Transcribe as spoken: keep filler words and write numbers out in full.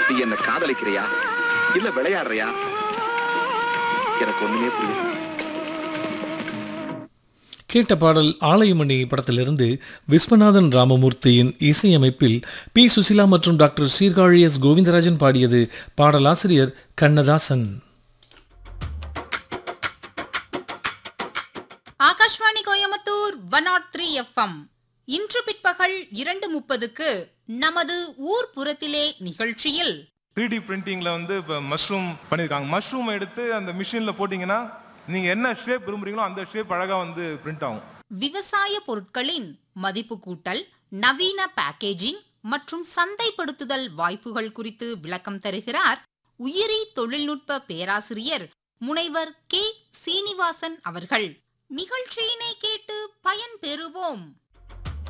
நீ என்ன காதலிக்கிறியா இல்ல விளையாடுறியா? எனக்கு ஒண்ணுமே புரியல. கேட்ட பாடல் ஆலயமணி படத்திலிருந்து விஸ்வநாதன் ராமமூர்த்தியின் இசையமைப்பில் பி சுசிலா மற்றும் டாக்டர் சீர்காழி எஸ் கோவிந்தராஜன் பாடியது. பாடலாசிரியர் Kannadasan. Akashvani Coimbatore one not three FM. இன்று பிற்பகல் இரண்டு முப்பதுக்கு நமது ஊர் புறத்திலே நிகழ்ச்சியில் த்ரீ டி பிரிண்டிங்ல வந்து இப்போ மஷ்ரூம் பண்ணியிருக்காங்க. மஷ்ரூம் எடுத்து அந்த மிஷின்ல போட்டீங்கன்னா நீங்க என்ன ஷேப் விரும்புறீங்களோ அந்த ஷேப் அழகா வந்து பிரிண்ட் ஆகும். விவசாய பொருட்களின் மதிப்பு கூட்டல், நவீன பேக்கேஜிங் மற்றும் சந்தைப்படுத்துதல் வாய்ப்புகள் குறித்து விளக்கம் தருகிறார் உயிரி தொழில்நுட்ப பேராசிரியர் முனைவர் கே சீனிவாசன் அவர்கள். நிகழ்ச்சியினை கேட்டு பயன் பெறுவோம்.